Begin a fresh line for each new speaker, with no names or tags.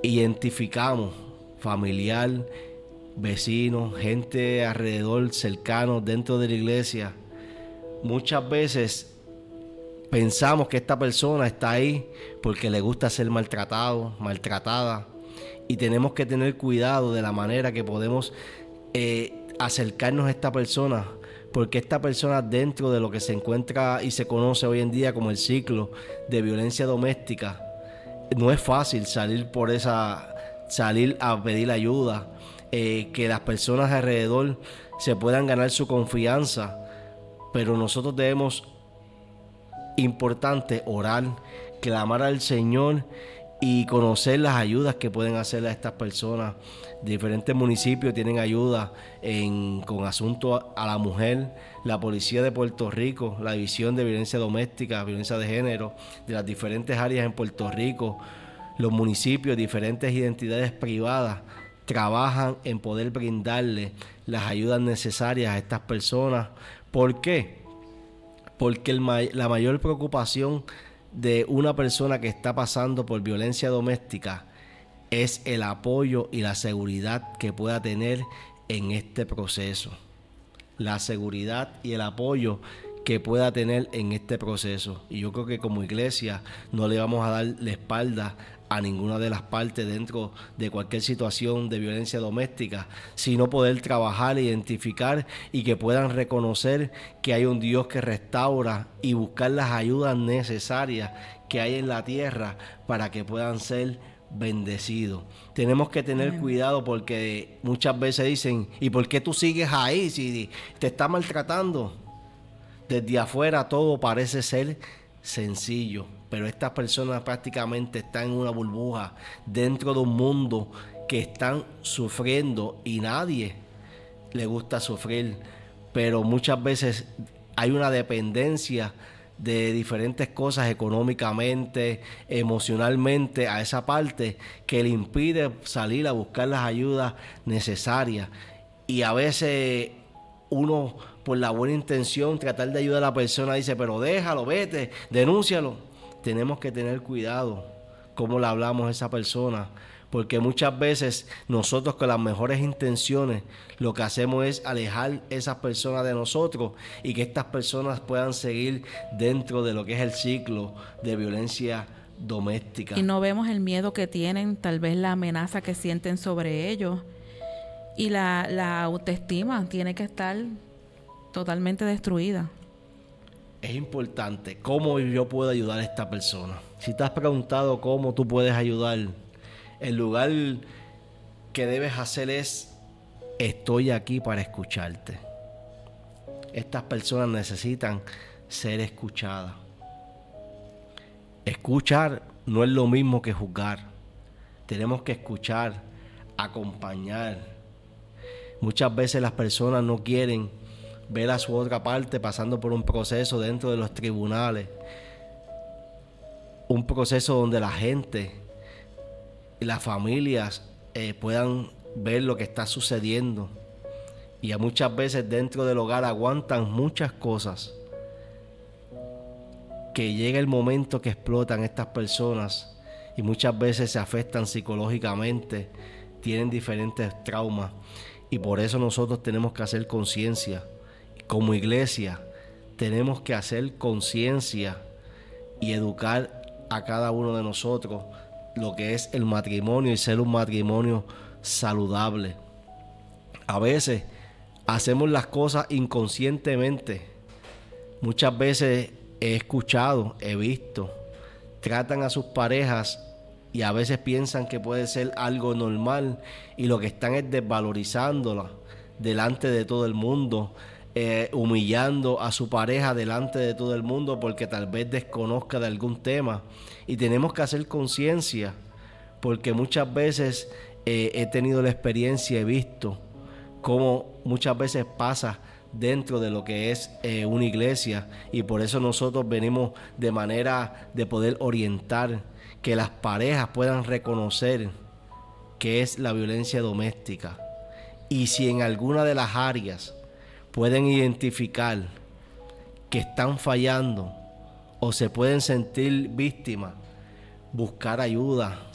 identificamos familiar, vecinos, gente alrededor, cercanos, dentro de la iglesia, muchas veces pensamos que esta persona está ahí porque le gusta ser maltratado, maltratada, y tenemos que tener cuidado de la manera que podemos acercarnos a esta persona, porque esta persona, dentro de lo que se encuentra y se conoce hoy en día como el ciclo de violencia doméstica, no es fácil salir a pedir ayuda, que las personas alrededor se puedan ganar su confianza, pero nosotros debemos, importante, orar, clamar al Señor y conocer las ayudas que pueden hacerle a estas personas. Diferentes municipios tienen ayuda con asuntos a la mujer. La Policía de Puerto Rico, la División de Violencia Doméstica, Violencia de Género, de las diferentes áreas en Puerto Rico, los municipios, diferentes identidades privadas trabajan en poder brindarle las ayudas necesarias a estas personas. ¿Por qué? Porque la mayor preocupación de una persona que está pasando por violencia doméstica es el apoyo y la seguridad que pueda tener en este proceso. La seguridad y el apoyo que pueda tener en este proceso. Y yo creo que como iglesia no le vamos a dar la espalda a ninguna de las partes dentro de cualquier situación de violencia doméstica, sino poder trabajar, identificar y que puedan reconocer que hay un Dios que restaura y buscar las ayudas necesarias que hay en la tierra para que puedan ser bendecidos. Tenemos que tener
Amén.
cuidado porque muchas veces dicen, ¿y por qué tú sigues ahí si te está maltratando? Desde afuera todo parece ser sencillo, pero estas personas prácticamente están en una burbuja dentro de un mundo que están sufriendo y nadie le gusta sufrir, pero muchas veces hay una dependencia de diferentes cosas económicamente, emocionalmente a esa parte que le impide salir a buscar las ayudas necesarias, y a veces uno, por la buena intención, tratar de ayudar a la persona, dice, pero déjalo, vete, denúncialo. Tenemos que tener cuidado cómo le hablamos a esa persona, porque muchas veces nosotros, con las mejores intenciones, lo que hacemos es alejar esas personas de nosotros y que estas personas puedan seguir dentro de lo que es el ciclo de violencia
Y
doméstica.
no vemos el miedo que tienen, tal vez la amenaza que sienten sobre ellos. Y la autoestima tiene que estar totalmente destruida.
Es importante cómo yo puedo ayudar a esta persona. Si te has preguntado cómo tú puedes ayudar, el lugar que debes hacer es: estoy aquí para escucharte. Estas personas necesitan ser escuchadas. Escuchar no es lo mismo que juzgar. Tenemos que escuchar, acompañar. Muchas veces las personas no quieren ver a su otra parte pasando por un proceso dentro de los tribunales, un proceso donde la gente y las familias puedan ver lo que está sucediendo, y a muchas veces dentro del hogar aguantan muchas cosas, que llega el momento que explotan estas personas y muchas veces se afectan psicológicamente, tienen diferentes traumas, y por eso nosotros tenemos que hacer conciencia. Como iglesia tenemos que hacer conciencia y educar a cada uno de nosotros lo que es el matrimonio y ser un matrimonio saludable. A veces hacemos las cosas inconscientemente. Muchas veces he escuchado, he visto, tratan a sus parejas y a veces piensan que puede ser algo normal, y lo que están es desvalorizándola delante de todo el mundo, humillando a su pareja delante de todo el mundo porque tal vez desconozca de algún tema. Y tenemos que hacer conciencia, porque muchas veces he tenido la experiencia, he visto cómo muchas veces pasa dentro de lo que es una iglesia, y por eso nosotros venimos de manera de poder orientar que las parejas puedan reconocer qué es la violencia doméstica, y si en alguna de las áreas pueden identificar que están fallando o se pueden sentir víctimas, buscar ayuda,